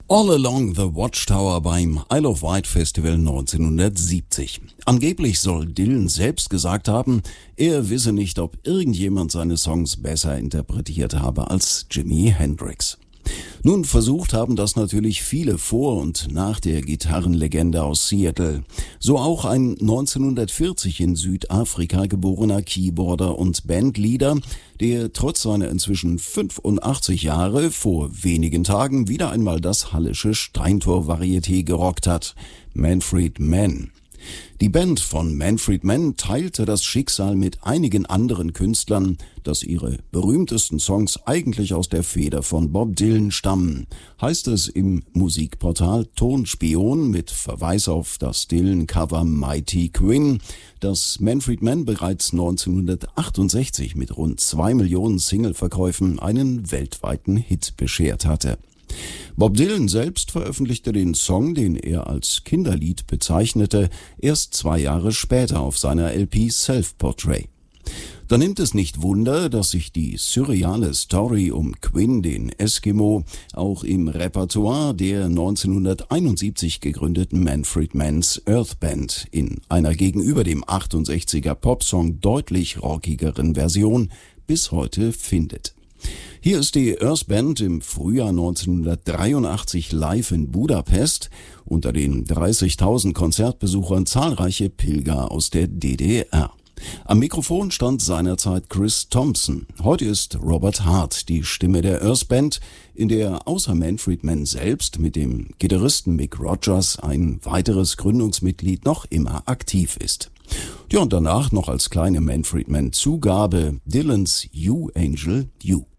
All Along the Watchtower beim Isle of Wight Festival 1970. Angeblich soll Dylan selbst gesagt haben, er wisse nicht, ob irgendjemand seine Songs besser interpretiert habe als Jimi Hendrix. Nun versucht haben das natürlich viele vor und nach der Gitarrenlegende aus Seattle. So auch ein 1940 in Südafrika geborener Keyboarder und Bandleader, der trotz seiner inzwischen 85 Jahre vor wenigen Tagen wieder einmal das hallische Steintor-Varieté gerockt hat. Manfred Mann. Die Band von Manfred Mann teilte das Schicksal mit einigen anderen Künstlern, dass ihre berühmtesten Songs eigentlich aus der Feder von Bob Dylan stammen, heißt es im Musikportal Tonspion mit Verweis auf das Dylan-Cover Mighty Quinn, das Manfred Mann bereits 1968 mit rund 2 Millionen Singleverkäufen einen weltweiten Hit beschert hatte. Bob Dylan selbst veröffentlichte den Song, den er als Kinderlied bezeichnete, erst 2 Jahre später auf seiner LP Self-Portrait. Da nimmt es nicht Wunder, dass sich die surreale Story um Quinn, den Eskimo, auch im Repertoire der 1971 gegründeten Manfred Manns Earth Band in einer gegenüber dem 68er Popsong deutlich rockigeren Version bis heute findet. Hier ist die Earth Band im Frühjahr 1983 live in Budapest, unter den 30.000 Konzertbesuchern zahlreiche Pilger aus der DDR. Am Mikrofon stand seinerzeit Chris Thompson. Heute ist Robert Hart die Stimme der Earth Band, in der außer Manfred Mann selbst mit dem Gitarristen Mick Rogers ein weiteres Gründungsmitglied noch immer aktiv ist. Ja, und danach noch als kleine Manfred Mann Zugabe Dylans You Angel You.